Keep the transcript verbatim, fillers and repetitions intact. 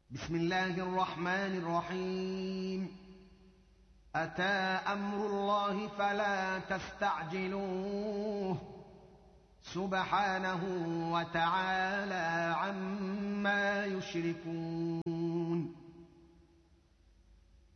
بسم الله الرحمن الرحيم أتى أمر الله فلا تستعجلوه سبحانه وتعالى عما يشركون